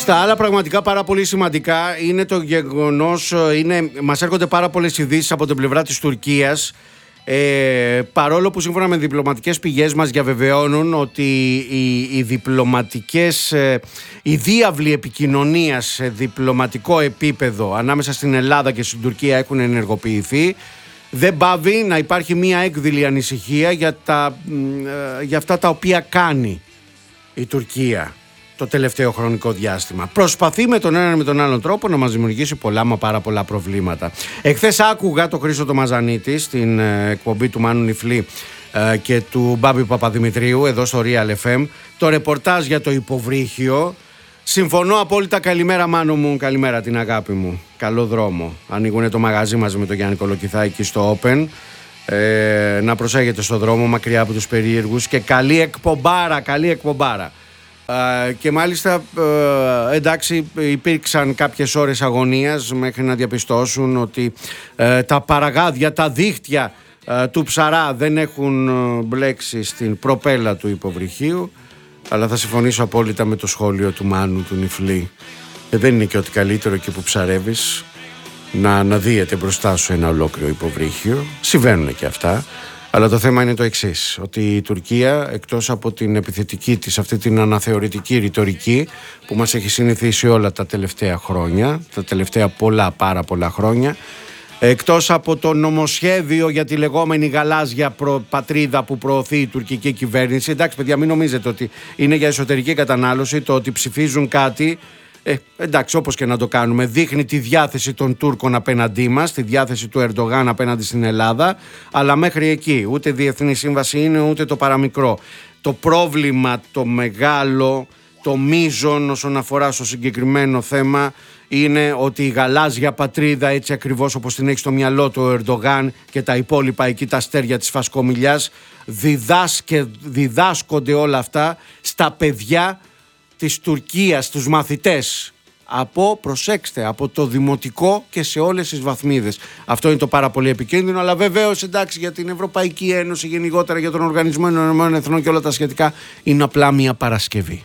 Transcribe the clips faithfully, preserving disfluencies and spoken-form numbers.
Στα άλλα πραγματικά πάρα πολύ σημαντικά είναι το γεγονός, είναι, μας έρχονται πάρα πολλές ειδήσεις από την πλευρά της Τουρκίας, ε, παρόλο που σύμφωνα με διπλωματικές πηγές μας διαβεβαιώνουν ότι οι, οι διπλωματικές, ε, οι διάβλοι επικοινωνίας σε διπλωματικό επίπεδο ανάμεσα στην Ελλάδα και στην Τουρκία έχουν ενεργοποιηθεί. Δεν πάβει να υπάρχει μια έκδηλη ανησυχία για, τα, ε, για αυτά τα οποία κάνει η Τουρκία το τελευταίο χρονικό διάστημα. Προσπαθεί με τον έναν με τον άλλον τρόπο να μας δημιουργήσει πολλά μα πάρα πολλά προβλήματα. Εχθές άκουγα τον Χρήστο το Μαζανίτη στην ε, εκπομπή του Μάνου Νιφλή ε, και του Μπάμπη Παπαδημητρίου εδώ στο Real εφ εμ, το ρεπορτάζ για το υποβρύχιο. Συμφωνώ απόλυτα. Καλημέρα Μάνο μου, καλημέρα την αγάπη μου. Καλό δρόμο. Ανοίγουνε το μαγαζί μαζί με τον Γιάννη Κολοκυθά εκεί στο Open. Ε, να προσέχετε στο δρόμο μακριά από τους περίεργους και καλή εκπομπάρα, καλή εκπομπάρα. Uh, και μάλιστα uh, εντάξει, υπήρξαν κάποιες ώρες αγωνίας μέχρι να διαπιστώσουν ότι uh, τα παραγάδια, τα δίχτυα uh, του ψαρά δεν έχουν uh, μπλέξει στην προπέλα του υποβρυχίου, αλλά θα συμφωνήσω απόλυτα με το σχόλιο του Μάνου του Νιφλή. Ε, δεν είναι και ότι καλύτερο εκεί που ψαρεύεις να αναδύεται μπροστά σου ένα ολόκληρο υποβρύχιο. Συμβαίνουν και αυτά. Αλλά το θέμα είναι το εξής, ότι η Τουρκία, εκτός από την επιθετική της, αυτή την αναθεωρητική ρητορική που μας έχει συνηθίσει όλα τα τελευταία χρόνια, τα τελευταία πολλά πάρα πολλά χρόνια, εκτός από το νομοσχέδιο για τη λεγόμενη γαλάζια προ, πατρίδα που προωθεί η τουρκική κυβέρνηση, εντάξει παιδιά, μην νομίζετε ότι είναι για εσωτερική κατανάλωση, το ότι ψηφίζουν κάτι. Ε, εντάξει, όπως και να το κάνουμε, δείχνει τη διάθεση των Τούρκων απέναντί μας, τη διάθεση του Ερντογάν απέναντι στην Ελλάδα, αλλά μέχρι εκεί ούτε διεθνή σύμβαση είναι ούτε το παραμικρό. Το πρόβλημα, το μεγάλο, το μείζον όσον αφορά στο συγκεκριμένο θέμα είναι ότι η γαλάζια πατρίδα, έτσι ακριβώς όπως την έχει στο μυαλό του ο Ερντογάν και τα υπόλοιπα εκεί τα αστέρια της φασκομηλιάς, διδάσκε, διδάσκονται όλα αυτά στα παιδιά της Τουρκίας, τους μαθητές, από, προσέξτε, από το δημοτικό και σε όλες τις βαθμίδες. Αυτό είναι το πάρα πολύ επικίνδυνο, αλλά βεβαίως εντάξει, για την Ευρωπαϊκή Ένωση, γενικότερα για τον Οργανισμό Ηνωμένων Εθνών και όλα τα σχετικά, είναι απλά μια Παρασκευή.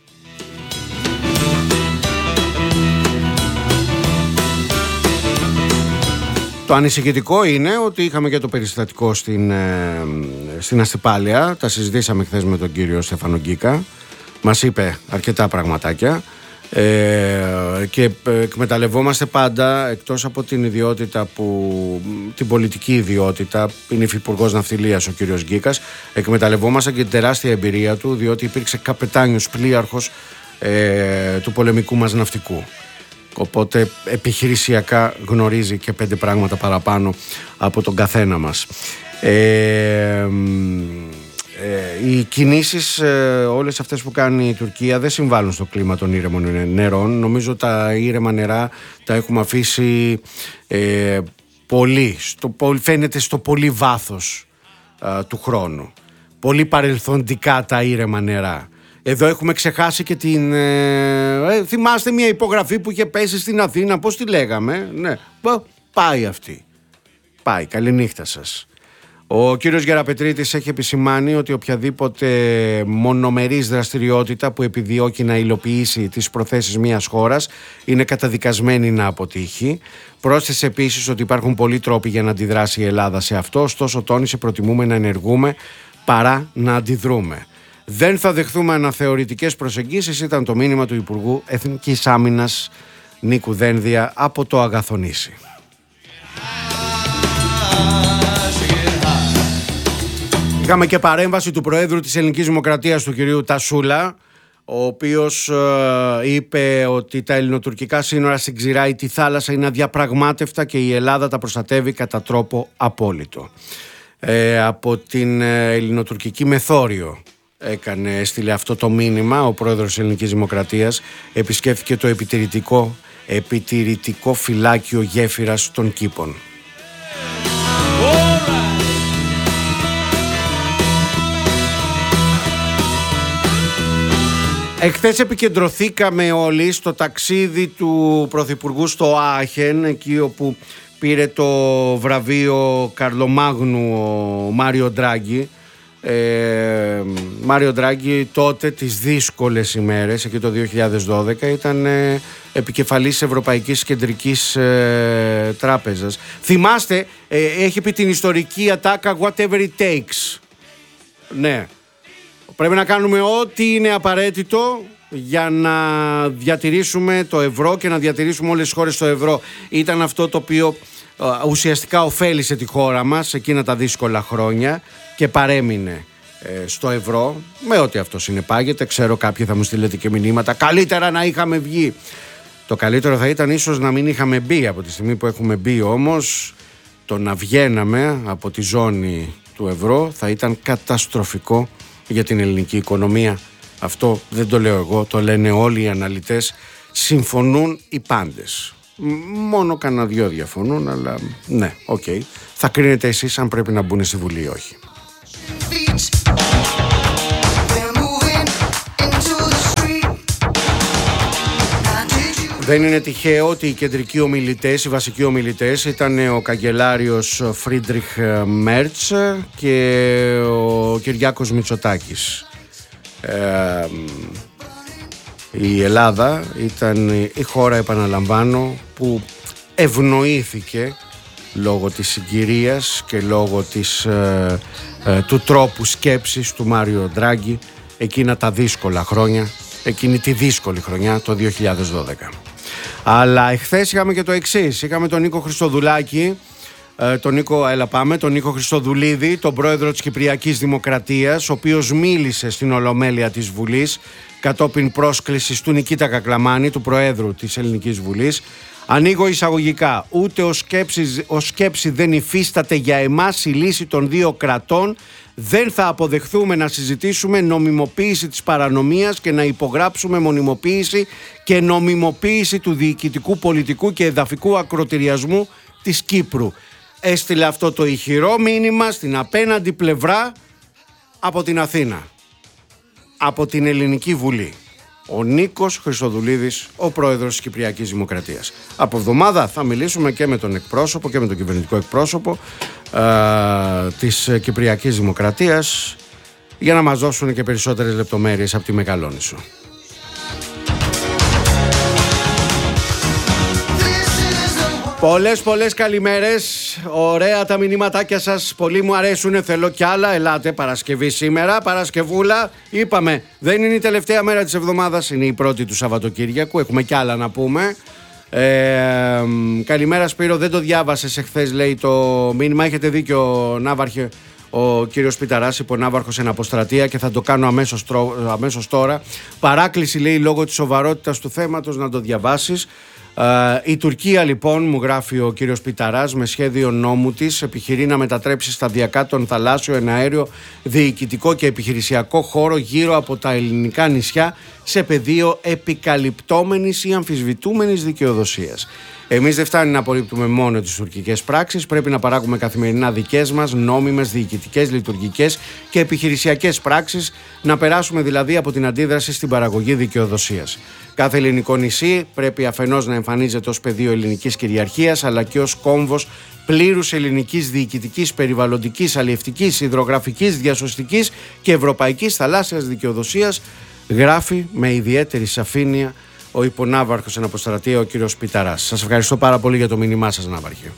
Το ανησυχητικό είναι ότι είχαμε και το περιστατικό στην, ε, στην Αστυπάλαια, τα συζητήσαμε χθες με τον κύριο Στέφανο Γκίκα. Μας είπε αρκετά πραγματάκια ε, και εκμεταλλευόμαστε πάντα, εκτός από την ιδιότητα που, την πολιτική ιδιότητα, είναι υφυπουργός ναυτιλίας ο κύριος Γκίκας, εκμεταλλευόμαστε και την τεράστια εμπειρία του, διότι υπήρξε καπετάνιος πλοίαρχος ε, του πολεμικού μας ναυτικού. Οπότε επιχειρησιακά γνωρίζει και πέντε πράγματα παραπάνω από τον καθένα μας. Ε, Ε, οι κινήσεις ε, όλες αυτές που κάνει η Τουρκία δεν συμβάλλουν στο κλίμα των ήρεμων νερών. Νομίζω τα ήρεμα νερά τα έχουμε αφήσει ε, πολύ, στο, φαίνεται στο πολύ βάθος ε, του χρόνου. Πολύ παρελθοντικά τα ήρεμα νερά. Εδώ έχουμε ξεχάσει και την... Ε, ε, θυμάστε μια υπογραφή που είχε πέσει στην Αθήνα, πώς τη λέγαμε. Ναι, πάει αυτή. Πάει, καληνύχτα σας. Ο κύριος Γεραπετρίτης έχει επισημάνει ότι οποιαδήποτε μονομερής δραστηριότητα που επιδιώκει να υλοποιήσει τις προθέσεις μιας χώρας είναι καταδικασμένη να αποτύχει. Πρόσθεσε επίσης ότι υπάρχουν πολλοί τρόποι για να αντιδράσει η Ελλάδα σε αυτό, ωστόσο τόνισε προτιμούμε να ενεργούμε παρά να αντιδρούμε. Δεν θα δεχθούμε αναθεωρητικές προσεγγίσεις, ήταν το μήνυμα του Υπουργού Εθνικής Άμυνας Νίκου Δένδια από το Αγαθονήσι. Είχαμε και παρέμβαση του Προέδρου της Ελληνικής Δημοκρατίας, του κυρίου Τασούλα, ο οποίος ε, είπε ότι τα ελληνοτουρκικά σύνορα στην Ξηρά ή τη θάλασσα είναι αδιαπραγμάτευτα και η Ελλάδα τα προστατεύει κατά τρόπο απόλυτο. Ε, από την ελληνοτουρκική μεθόριο έκανε, έστειλε αυτό το μήνυμα ο Πρόεδρος της Ελληνικής Δημοκρατίας, επισκέφθηκε το επιτηρητικό, επιτηρητικό φυλάκιο γέφυρας των Κήπων. Εχθές επικεντρωθήκαμε όλοι στο ταξίδι του Πρωθυπουργού στο Άχεν, εκεί όπου πήρε το βραβείο Καρλομάγνου ο Μάριο Ντράγκη Ε, Μάριο Ντράγκη τότε τις δύσκολες ημέρες, εκεί το δύο χιλιάδες δώδεκα, ήταν ε, επικεφαλής Ευρωπαϊκής Κεντρικής ε, Τράπεζας. Θυμάστε, ε, έχει πει την ιστορική ατάκα whatever it takes. Ναι, πρέπει να κάνουμε ό,τι είναι απαραίτητο για να διατηρήσουμε το ευρώ και να διατηρήσουμε όλες τις χώρες στο ευρώ. Ήταν αυτό το οποίο ε, ουσιαστικά ωφέλισε τη χώρα μας εκείνα τα δύσκολα χρόνια και παρέμεινε ε, στο ευρώ, με ό,τι αυτό συνεπάγεται. Ξέρω κάποιοι θα μου στείλετε και μηνύματα, καλύτερα να είχαμε βγει. Το καλύτερο θα ήταν ίσως να μην είχαμε μπει. Από τη στιγμή που έχουμε μπει όμως, το να βγαίναμε από τη ζώνη του ευρώ θα ήταν καταστροφικό για την ελληνική οικονομία. Αυτό δεν το λέω εγώ, το λένε όλοι οι αναλυτές. Συμφωνούν οι πάντες. Μόνο κανένα δυο διαφωνούν, αλλά ναι, οκ. Okay. Θα κρίνετε εσείς αν πρέπει να μπουν στη Βουλή ή όχι. Δεν είναι τυχαίο ότι οι κεντρικοί ομιλητές, οι βασικοί ομιλητές ήταν ο καγκελάριος Φρίντριχ Μέρτς και ο Κυριάκος Μητσοτάκης. Ε, η Ελλάδα ήταν η χώρα, επαναλαμβάνω, που ευνοήθηκε λόγω της συγκυρίας και λόγω της, ε, ε, του τρόπου σκέψης του Μάριο Ντράγκη εκείνα τα δύσκολα χρόνια, εκείνη τη δύσκολη χρονιά το δύο χιλιάδες δώδεκα. Αλλά εχθές είχαμε και το εξής, είχαμε τον Νίκο Χριστοδουλάκη, ε, τον Νίκο, έλα πάμε, τον Νίκο Χριστοδουλίδη, τον πρόεδρο της Κυπριακής Δημοκρατίας, ο οποίος μίλησε στην Ολομέλεια της Βουλής κατόπιν πρόσκλησης του Νικήτα Κακλαμάνη, του Προέδρου της Ελληνικής Βουλής. Ανοίγω εισαγωγικά, ούτε ο σκέψη, ο σκέψη δεν υφίσταται για εμάς η λύση των δύο κρατών. Δεν θα αποδεχθούμε να συζητήσουμε νομιμοποίηση της παρανομίας και να υπογράψουμε μονιμοποίηση και νομιμοποίηση του διοικητικού, πολιτικού και εδαφικού ακροτηριασμού της Κύπρου. Έστειλε αυτό το ηχηρό μήνυμα στην απέναντι πλευρά από την Αθήνα, από την Ελληνική Βουλή. Ο Νίκος Χριστοδουλίδης, ο πρόεδρος της Κυπριακής Δημοκρατίας. Από εβδομάδα θα μιλήσουμε και με τον εκπρόσωπο και με τον κυβερνητικό εκπρόσωπο ε, της Κυπριακής Δημοκρατίας για να μας δώσουν και περισσότερες λεπτομέρειες από τη Μεγαλόνισσο. Πολλές πολλές καλημέρες, ωραία τα μηνύματάκια σας, πολύ μου αρέσουν, θέλω κι άλλα, ελάτε Παρασκευή σήμερα, Παρασκευούλα, είπαμε δεν είναι η τελευταία μέρα της εβδομάδας, είναι η πρώτη του Σαββατοκύριακου, έχουμε κι άλλα να πούμε. Ε, καλημέρα Σπύρο, δεν το διάβασες εχθές λέει το μήνυμα, έχετε δίκιο Ναύαρχε, ο κύριος Πιταράς είπε ο Ναύαρχος εν αποστρατεία και θα το κάνω αμέσως, αμέσως τώρα. Παράκληση λέει λόγω της σοβαρότητας του θέματος να το διαβάσεις. Uh, η Τουρκία λοιπόν, μου γράφει ο κύριος Πιταράς, με σχέδιο νόμου της επιχειρεί να μετατρέψει σταδιακά τον θαλάσσιο, εναέριο, διοικητικό και επιχειρησιακό χώρο γύρω από τα ελληνικά νησιά σε πεδίο επικαλυπτόμενης ή αμφισβητούμενης δικαιοδοσίας. Εμείς δεν φτάνει να απορρίπτουμε μόνο τις τουρκικές πράξεις, πρέπει να παράγουμε καθημερινά δικές μας νόμιμες, διοικητικές, λειτουργικές και επιχειρησιακές πράξεις, να περάσουμε δηλαδή από την αντίδραση στην παραγωγή δικαιοδοσίας. Κάθε ελληνικό νησί πρέπει αφενός να εμφανίζεται ως πεδίο ελληνικής κυριαρχίας, αλλά και ως κόμβος πλήρους ελληνικής διοικητικής, περιβαλλοντικής, αλλιευτικής, υδρογραφικής, διασωστικής και ευρωπαϊκής θαλάσσιας δικαιοδοσίας, γράφει με ιδιαίτερη σαφήνεια ο υπονάβαρχος εν αποστρατεία, ο κύριος Πιταράς. Σας ευχαριστώ πάρα πολύ για το μήνυμά σας, Ναύαρχε.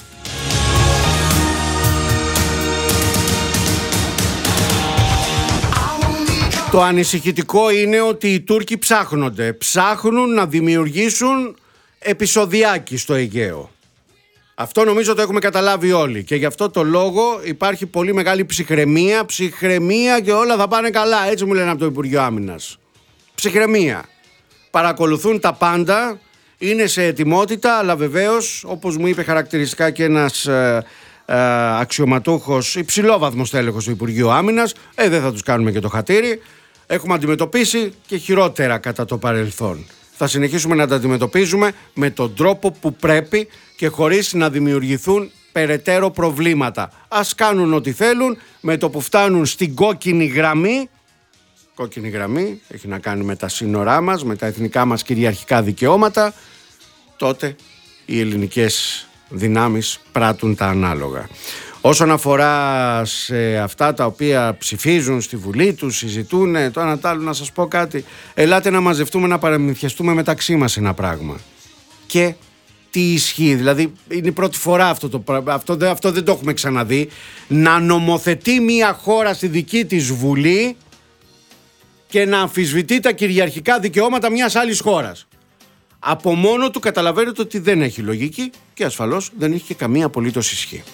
Το ανησυχητικό είναι ότι οι Τούρκοι ψάχνονται. Ψάχνουν να δημιουργήσουν επεισοδιάκι στο Αιγαίο. Αυτό νομίζω το έχουμε καταλάβει όλοι και γι' αυτό το λόγο υπάρχει πολύ μεγάλη ψυχραιμία, ψυχραιμία και όλα θα πάνε καλά. Έτσι μου λένε από το Υπουργείο Άμυνας. Ψυχραιμία. Παρακολουθούν τα πάντα, είναι σε ετοιμότητα, αλλά βεβαίως, όπως μου είπε χαρακτηριστικά και ένας ε, ε, αξιωματούχος, υψηλόβαθμος τέλεχος του Υπουργείου Άμυνας, ε, δεν θα τους κάνουμε και το χατήρι, έχουμε αντιμετωπίσει και χειρότερα κατά το παρελθόν. Θα συνεχίσουμε να τα αντιμετωπίζουμε με τον τρόπο που πρέπει και χωρίς να δημιουργηθούν περαιτέρω προβλήματα. Ας κάνουν ό,τι θέλουν, με το που φτάνουν στην κόκκινη γραμμή. Κόκκινη γραμμή έχει να κάνει με τα σύνορά μας, με τα εθνικά μας κυριαρχικά δικαιώματα, τότε οι ελληνικές δυνάμεις πράττουν τα ανάλογα. Όσον αφορά σε αυτά τα οποία ψηφίζουν στη Βουλή τους, συζητούν, το ένα τ' άλλο, να σας πω κάτι. Ελάτε να μαζευτούμε, να παραμυθιαστούμε μεταξύ μας ένα πράγμα. Και τι ισχύει, δηλαδή είναι η πρώτη φορά αυτό, το, αυτό, αυτό δεν το έχουμε ξαναδεί, να νομοθετεί μια χώρα στη δική της Βουλή και να αμφισβητεί τα κυριαρχικά δικαιώματα μιας άλλης χώρας. Από μόνο του καταλαβαίνετε ότι δεν έχει λογική και ασφαλώς δεν έχει και καμία απολύτως ισχύ.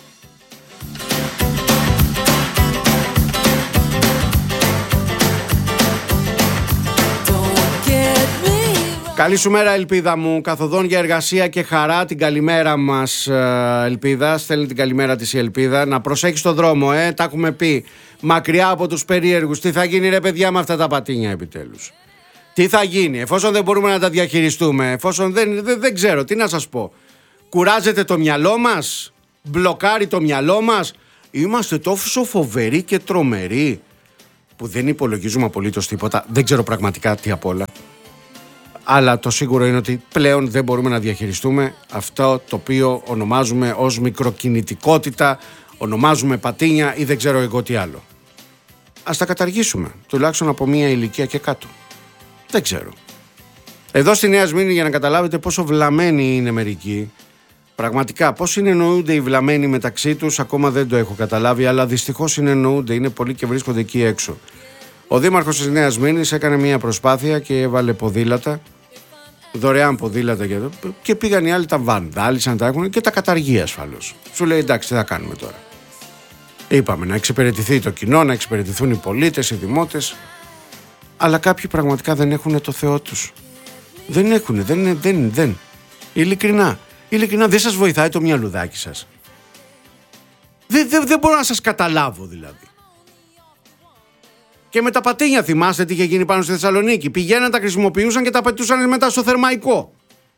Καλή σου μέρα, Ελπίδα μου. Καθοδόν για εργασία και χαρά. Την καλημέρα μας, Ελπίδα. Στέλνει την καλημέρα της η Ελπίδα. Να προσέχεις το δρόμο, ε. Τα έχουμε πει. Μακριά από τους περίεργους. Τι θα γίνει, ρε παιδιά, με αυτά τα πατίνια επιτέλους? Τι θα γίνει, εφόσον δεν μπορούμε να τα διαχειριστούμε, εφόσον δεν, δεν, δεν ξέρω, τι να σας πω. Κουράζεται το μυαλό μας, μπλοκάρει το μυαλό μας. Είμαστε τόσο φοβεροί και τρομεροί που δεν υπολογίζουμε απολύτως τίποτα. Δεν ξέρω πραγματικά τι απ' όλα. Αλλά το σίγουρο είναι ότι πλέον δεν μπορούμε να διαχειριστούμε αυτό το οποίο ονομάζουμε ως μικροκινητικότητα, ονομάζουμε πατίνια ή δεν ξέρω εγώ τι άλλο. Ας τα καταργήσουμε, τουλάχιστον από μία ηλικία και κάτω. Δεν ξέρω. Εδώ στη Νέα Σμύρνη, για να καταλάβετε πόσο βλαμμένοι είναι μερικοί, πραγματικά πώς συνεννοούνται οι βλαμμένοι μεταξύ τους, ακόμα δεν το έχω καταλάβει, αλλά δυστυχώς συνεννοούνται, είναι πολλοί και βρίσκονται εκεί έξω. Ο δήμαρχος της Νέας Σμύρνης έκανε μια προσπάθεια και έβαλε ποδήλατα, δωρεάν ποδήλατα και, και πήγαν οι άλλοι, τα βανδάλισαν, τα έχουν και τα καταργεί ασφαλώς. Σου λέει εντάξει, τι θα κάνουμε τώρα. Είπαμε να εξυπηρετηθεί το κοινό, να εξυπηρετηθούν οι πολίτες, οι δημότες. Αλλά κάποιοι πραγματικά δεν έχουν το Θεό τους. Δεν έχουν, δεν, δεν, δεν. Ειλικρινά, ειλικρινά δεν σας βοηθάει το μυαλουδάκι σας. Δεν, δεν, δεν μπορώ να σας καταλάβω δηλαδή. Και με τα πατίνια θυμάστε τι είχε γίνει πάνω στη Θεσσαλονίκη. Πηγαίναν, τα χρησιμοποιούσαν και τα πετούσαν μετά στο θερμαϊκό.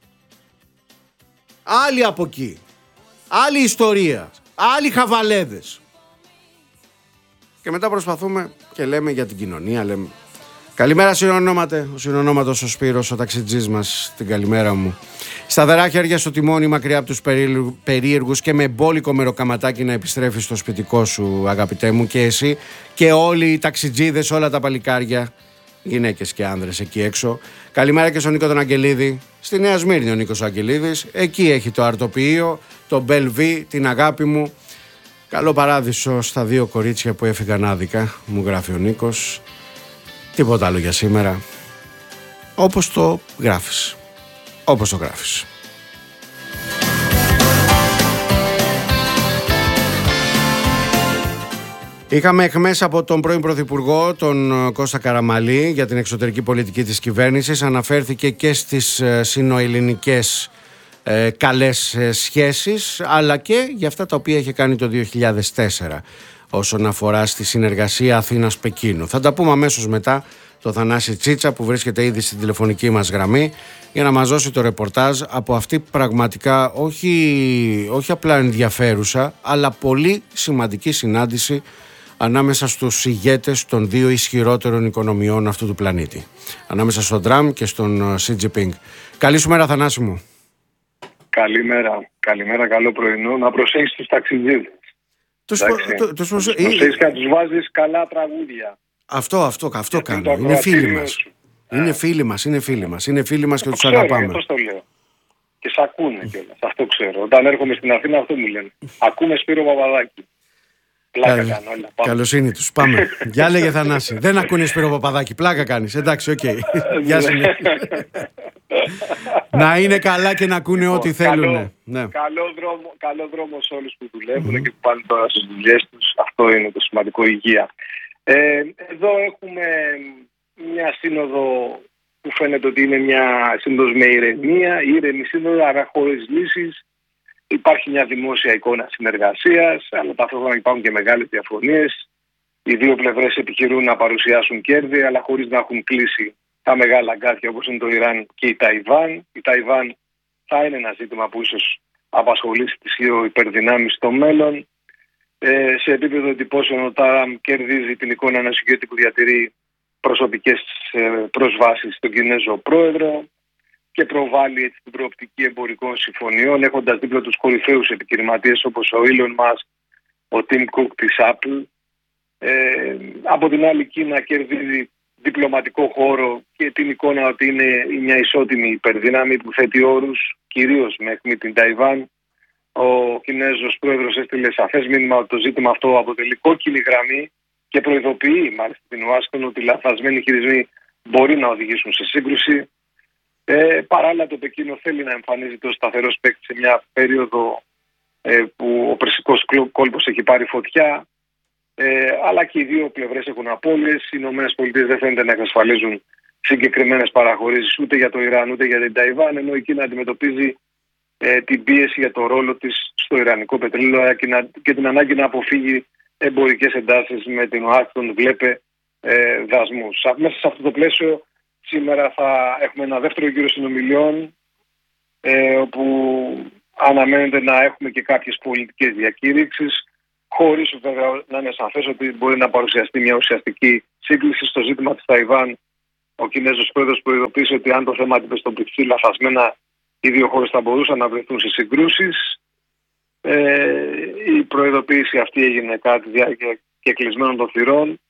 Άλλοι από εκεί. Άλλη ιστορία. Άλλοι χαβαλέδες. Και μετά προσπαθούμε και λέμε για την κοινωνία, λέμε. Καλημέρα συνονόματε, ο συνονόματος ο Σπύρος, ο ταξιτζής μας, την καλημέρα μου. Σταθερά χέρια στο τιμόνι, μακριά από τους περίεργους και με μπόλικο μεροκαματάκι να επιστρέφεις στο σπιτικό σου, αγαπητέ μου, και εσύ και όλοι οι ταξιτζίδες, όλα τα παλικάρια, γυναίκες και άνδρες εκεί έξω. Καλημέρα και στον Νίκο τον Αγγελίδη, στη Νέα Σμύρνη ο Νίκος Αγγελίδης, εκεί έχει το αρτοποιείο, το Μπελβί, την αγάπη μου. Καλό παράδεισο στα δύο κορίτσια που έφυγαν άδικα, μου γράφει ο Νίκος. Τίποτα άλλο για σήμερα. Όπως το γράφεις. Όπως το γράφεις. Είχαμε εχμές από τον πρώην Πρωθυπουργό, τον Κώστα Καραμανλή, για την εξωτερική πολιτική της κυβέρνησης. Αναφέρθηκε και στις συνοελληνικές ε, καλές ε, σχέσεις, αλλά και για αυτά τα οποία είχε κάνει το δύο χιλιάδες τέσσερα όσον αφορά στη συνεργασία Αθήνας-Πεκίνου. Θα τα πούμε αμέσως μετά το Θανάση Τσίτσα που βρίσκεται ήδη στην τηλεφωνική μας γραμμή για να μας δώσει το ρεπορτάζ από αυτή πραγματικά όχι, όχι απλά ενδιαφέρουσα αλλά πολύ σημαντική συνάντηση ανάμεσα στους ηγέτες των δύο ισχυρότερων οικονομιών αυτού του πλανήτη. Ανάμεσα στον Τραμπ και στον Σι Τζινπίνγκ. Καλή σου μέρα, Θανάση μου. Καλημέρα. Καλημέρα, καλό πρωινό. Να προσέχεις τους ταξιτζίδες. Τους προσέχεις και να τους βάζεις καλά τραγούδια. Αυτό, αυτό, αυτό κάνω. Είναι φίλοι μας. Είναι φίλοι μας, είναι φίλοι μας. Είναι φίλοι μας και τους αγαπάμε. Πώς το λέω. Και σ' ακούνε κιόλας. Αυτό ξέρω. Όταν έρχομαι στην Αθήνα αυτό μου λένε. Ακούμε Σπύρο Παπαδάκη. Πλάκα κάνω όλα. Καλοσύνη τους. Πάμε. Γεια λέγε Θανάση. Δεν ακούνε Σπύρο Παπαδάκη. Πλάκα κάνεις. Εντάξει, οκ. Γεια σου. Να είναι καλά και να ακούνε ό,τι θέλουν. Καλό δρόμο, καλό δρόμο σε όλους που δουλεύουν και που πάνε τώρα στις δουλειές τους. Αυτό είναι το σημαντικό, υγεία. Ε, εδώ έχουμε μια σύνοδο που φαίνεται ότι είναι μια σύνοδος με ηρεμία, ήρεμη σύνοδο, αλλά χωρίς λύσεις. Υπάρχει μια δημόσια εικόνα συνεργασίας, αλλά ταυτόχρονα υπάρχουν και μεγάλες διαφωνίες. Οι δύο πλευρές επιχειρούν να παρουσιάσουν κέρδη, αλλά χωρίς να έχουν κλείσει τα μεγάλα αγκάθια όπως είναι το Ιράν και η Ταϊβάν. Η Ταϊβάν θα είναι ένα ζήτημα που ίσως απασχολήσει τις δύο υπερδυνάμεις στο μέλλον. Ε, σε επίπεδο εντυπώσεων ο Τραμπ κερδίζει την εικόνα ενός ηγέτη που διατηρεί προσωπικές ε, προσβάσεις στον Κινέζο πρόεδρο και προβάλλει έτσι την προοπτική εμπορικών συμφωνιών, έχοντας δίπλα τους κορυφαίους επιχειρηματίες όπως ο Elon Musk ο Tim Cook της Apple. Ε, από την άλλη, η Κίνα κερδίζει διπλωματικό χώρο και την εικόνα ότι είναι μια ισότιμη υπερδύναμη που θέτει όρους, κυρίως με αιχμή την Ταϊβάν. Ο Κινέζος πρόεδρος έστειλε σαφές μήνυμα ότι το ζήτημα αυτό αποτελεί κόκκινη γραμμή και προειδοποιεί μάλιστα την Ουάσιγκτον ότι λαθασμένοι χειρισμοί μπορεί να οδηγήσουν σε σύγκρουση. Ε, παράλληλα, το Πεκίνο θέλει να εμφανίζεται ως σταθερός παίκτης σε μια περίοδο ε, που ο Περσικός κόλπος έχει πάρει φωτιά. Ε, αλλά και οι δύο πλευρές έχουν απώλειες. Οι ΗΠΑ δεν φαίνεται να εξασφαλίζουν συγκεκριμένες παραχωρήσεις ούτε για το Ιράν ούτε για την Ταϊβάν, ενώ η Κίνα αντιμετωπίζει ε, την πίεση για το ρόλο της στο ιρανικό πετρέλαιο και την ανάγκη να αποφύγει εμπορικές εντάσεις με την Ουάσιγκτον, βλέπε ε, δασμούς. Μέσα σε αυτό το πλαίσιο, σήμερα θα έχουμε ένα δεύτερο γύρο συνομιλιών, ε, όπου αναμένεται να έχουμε και κάποιες πολιτικές διακήρυξεις, χωρίς βέβαια να είναι σαφές ότι μπορεί να παρουσιαστεί μια ουσιαστική σύγκληση στο ζήτημα της Ταϊβάν. Ο Κινέζος πρόεδρος προειδοποίησε ότι αν το θέμα αντιμετωπιστεί λαθασμένα, οι δύο χώρες θα μπορούσαν να βρεθούν σε συγκρούσεις. Ε, η προειδοποίηση αυτή έγινε κατά τη διάρκεια και κλεισμένων των θυρών.